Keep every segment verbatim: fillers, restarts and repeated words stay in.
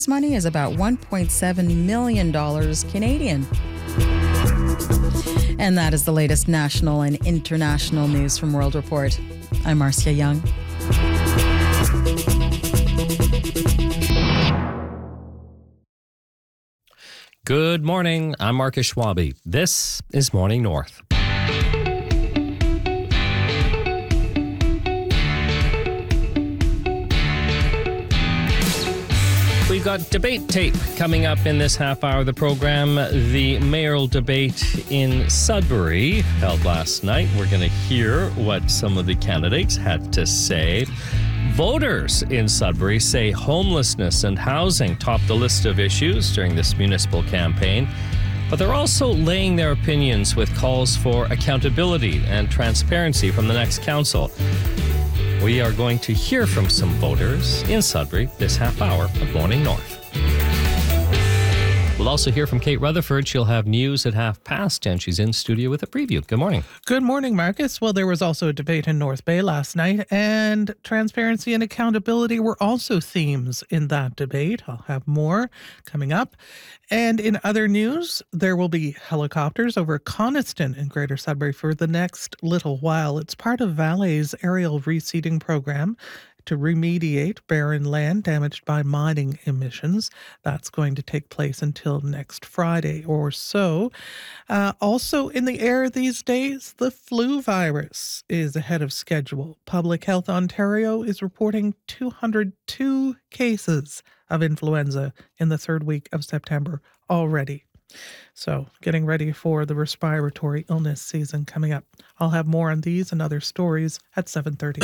money is about one point seven million dollars Canadian. And that is the latest national and international news from World Report. I'm Marcia Young. Good morning. I'm Marcus Schwabe. This is Morning North. We've got debate tape coming up in this half hour of the program. The mayoral debate in Sudbury held last night. We're going to hear what some of the candidates had to say. Voters in Sudbury say homelessness and housing top the list of issues during this municipal campaign, but they're also laying their opinions with calls for accountability and transparency from the next council. We are going to hear from some voters in Sudbury this half hour of Morning North. We'll also hear from Kate Rutherford. She'll have news at half past, and she's in studio with a preview. Good morning. Good morning, Marcus. Well, there was also a debate in North Bay last night, and transparency and accountability were also themes in that debate. I'll have more coming up. And in other news, there will be helicopters over Coniston in Greater Sudbury for the next little while. It's part of Vale's aerial reseeding program to remediate barren land damaged by mining emissions. That's going to take place until next Friday or so. Uh, also in the air these days, the flu virus is ahead of schedule. Public Health Ontario is reporting two hundred two cases of influenza in the third week of September already. So getting ready for the respiratory illness season coming up. I'll have more on these and other stories at seven thirty.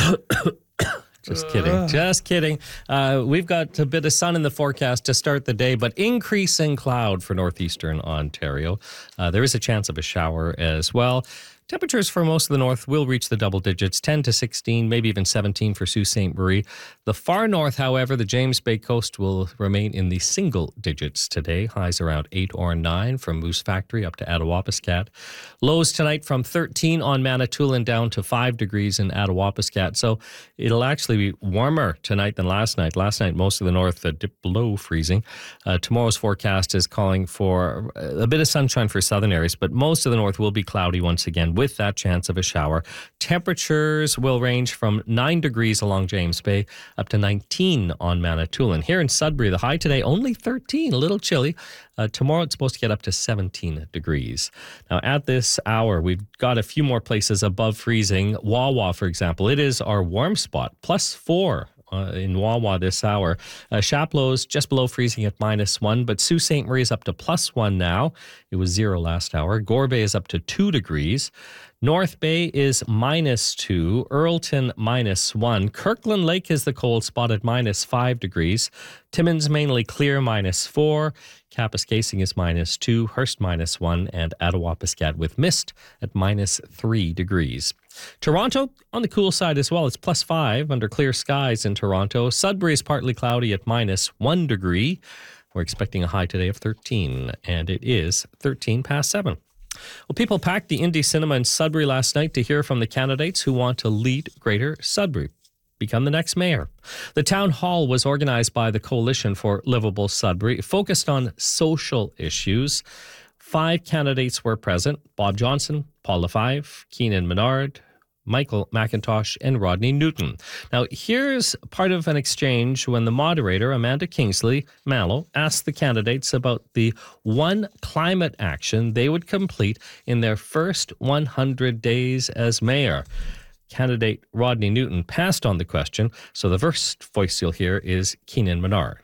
Just kidding. Uh. Just kidding. Uh, we've got a bit of sun in the forecast to start the day, but increasing cloud for northeastern Ontario. Uh, there is a chance of a shower as well. Temperatures for most of the north will reach the double digits, ten to sixteen, maybe even seventeen for Sault Ste. Marie. The far north, however, the James Bay coast will remain in the single digits today. Highs around eight or nine from Moose Factory up to Attawapiskat. Lows tonight from thirteen on Manitoulin down to five degrees in Attawapiskat. So it'll actually be warmer tonight than last night. Last night, most of the north uh, dipped below freezing. Uh, tomorrow's forecast is calling for a bit of sunshine for southern areas, but most of the north will be cloudy once again, with that chance of a shower. Temperatures will range from nine degrees along James Bay up to nineteen on Manitoulin. Here in Sudbury, the high today only thirteen, a little chilly. Uh, tomorrow it's supposed to get up to seventeen degrees. Now at this hour, we've got a few more places above freezing. Wawa, for example, it is our warm spot, plus four. Uh, in Wawa this hour. Uh, Chaplot's just below freezing at minus one, but Sault Ste. Marie is up to plus one now. It was zero last hour. Gore Bay is up to two degrees. North Bay is minus two. Earlton minus one. Kirkland Lake is the cold spot at minus five degrees. Timmins mainly clear, minus four. Kapuskasing is minus two. Hearst minus one. And Attawapiskat with mist at minus three degrees. Toronto on the cool side as well. It's plus five under clear skies in Toronto. Sudbury is partly cloudy at minus one degree. We're expecting a high today of thirteen, and it is thirteen past seven. Well, people packed the Indy Cinema in Sudbury last night to hear from the candidates who want to lead Greater Sudbury, become the next mayor. The town hall was organized by the Coalition for Livable Sudbury, focused on social issues. Five candidates were present: Bob Johnson, Paul Lefebvre, Keenan Menard, Michael McIntosh, and Rodney Newton. Now, here's part of an exchange when the moderator, Amanda Kingsley Mallow, asked the candidates about the one climate action they would complete in their first one hundred days as mayor. Candidate Rodney Newton passed on the question, so the first voice you'll hear is Keenan Menard.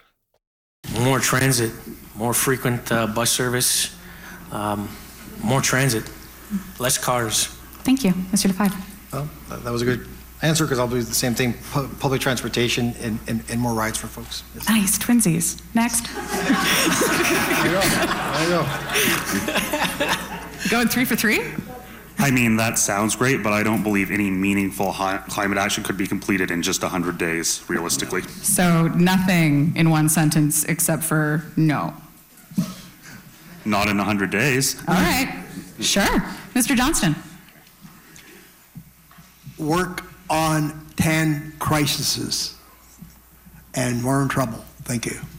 More transit, more frequent uh, bus service, um, more transit, less cars. Thank you, Mister Lefebvre. Well, that was a good answer, because I'll do the same thing: Pu- public transportation and, and, and more rides for folks. Yes. Nice, twinsies. Next. There you go. There you go. Going three for three? I mean, that sounds great, but I don't believe any meaningful hi- climate action could be completed in just one hundred days, realistically. So nothing in one sentence except for no. Not in one hundred days. All right. Sure. Mister Johnston. Work on ten crises, and we're in trouble. Thank you.